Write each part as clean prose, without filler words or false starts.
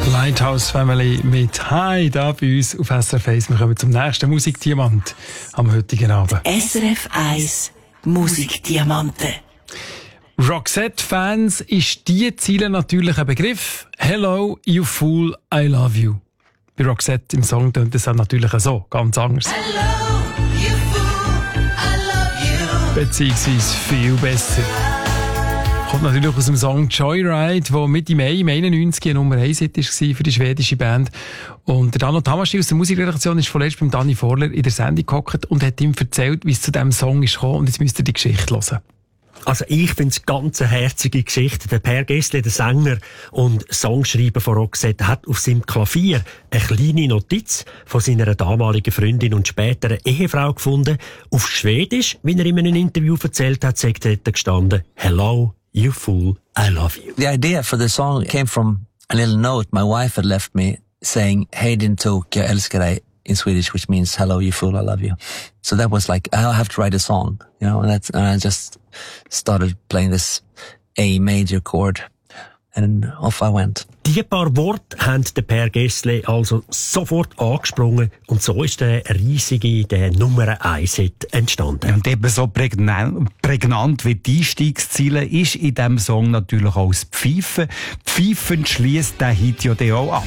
Lighthouse Family mit Hi da bei uns auf SRF 1. Wir kommen zum nächsten Musikdiamant am heutigen Abend. SRF 1 Musikdiamanten. Roxette-Fans ist diese Ziele natürlich ein Begriff. Hello, you fool, I love you. Bei Roxette im Song tönt es natürlich so, ganz anders. Hello, you fool, I love you. Beziehungsweise viel besser. Kommt natürlich aus dem Song Joyride, der Mitte Mai im 91 eine Nummer 1 Hit war für die schwedische Band. Und der Dano Tamaschi aus der Musikredaktion ist vorletzt beim Dani Vorler in der Sendung gehockt und hat ihm erzählt, wie es zu diesem Song ist gekommen. Und jetzt müsst ihr die Geschichte hören. Also ich finde es ganz eine herzige Geschichte. Der Per Gessle, der Sänger und Songschreiber von Roxette, hat auf seinem Klavier eine kleine Notiz von seiner damaligen Freundin und späteren Ehefrau gefunden. Auf Schwedisch, wie er in einem Interview erzählt hat, sagt dort gestanden: Hello, you fool, I love you. The idea for the song came from a little note my wife had left me saying "Hej din tok, jag älskar dig" in Swedish, which means "Hello, you fool, I love you." So that was like, I have to write a song, you know, and I just started playing this A major chord and off I went. Die paar Worte haben der Per Gessle also sofort angesprungen und so ist der riesige, der Nummer 1 Hit entstanden. Und eben so prägnant wie die Einstiegsziele ist in diesem Song natürlich auch das Pfeifen. Pfeifen schliesst der Hit ja dann auch ab.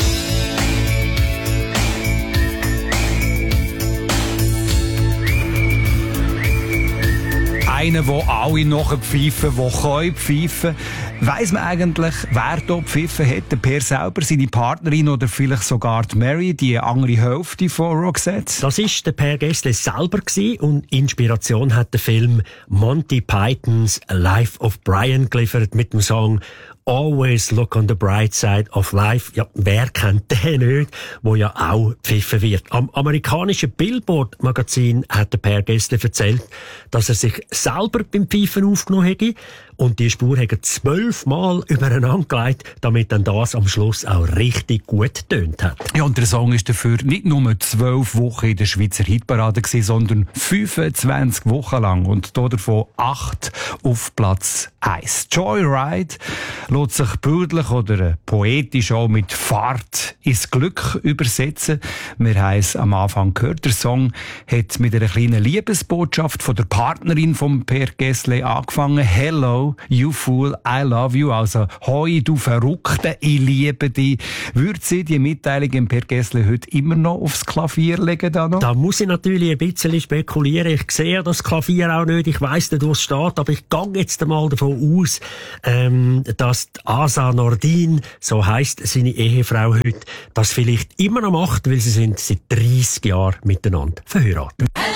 Einer, wo alle nachher pfeifen, die können pfeifen. Weiss man eigentlich, wer da pfiffen hat? Der Per selber, seine Partnerin oder vielleicht sogar die Mary, die andere Hälfte von Roxette? Das ist der Per Gessle selber gewesen und Inspiration hat der Film Monty Pythons Life of Brian geliefert mit dem Song Always Look on the Bright Side of Life. Ja, wer kennt den nicht, wo ja auch pfiffen wird. Am amerikanischen Billboard-Magazin hat der Per Gessle erzählt, dass er sich selber beim Pfeifen aufgenommen hätte und die Spur hätte 12 Mal übereinander gelegt, damit dann das am Schluss auch richtig gut tönt hat. Ja, und der Song ist dafür nicht nur 12 Wochen in der Schweizer Hitparade gewesen, sondern 25 Wochen lang und davon 8 auf Platz 1. Joyride lässt sich bildlich oder poetisch auch mit Fahrt ins Glück übersetzen. Wir haben es am Anfang gehört. Der Song hat mit einer kleinen Liebesbotschaft von der Partnerin von Per Gessle angefangen. Hello, you fool, I love you. Also, hoi, du Verrückte, ich liebe dich. Würde sie die Mitteilung im Per Gessle heute immer noch aufs Klavier legen? Da muss ich natürlich ein bisschen spekulieren. Ich sehe das Klavier auch nicht. Ich weiss nicht, wo es steht. Aber ich gehe jetzt einmal davon aus, dass Asa Nordin, so heisst seine Ehefrau heute, das vielleicht immer noch macht, weil sie sind seit 30 Jahren miteinander verheiratet.